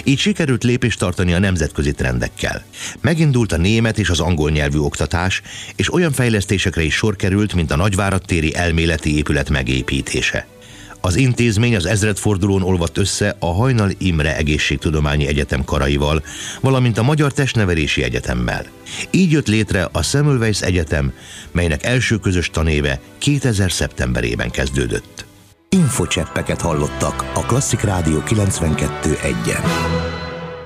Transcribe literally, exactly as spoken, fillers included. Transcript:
Így sikerült lépést tartani a nemzetközi trendekkel. Megindult a német és az angol nyelvű oktatás, és olyan fejlesztésekre is sor került, mint a Nagyvárad téri elméleti épület megépítése. Az intézmény az ezredfordulón olvadt össze a Hajnal Imre Egészségtudományi Egyetem karaival, valamint a Magyar Testnevelési Egyetemmel. Így jött létre a Semmelweis Egyetem, melynek első közös tanéve kétezer szeptemberében kezdődött. Infocseppeket hallottak a Klasszik Rádió kilencvenkettő egyen.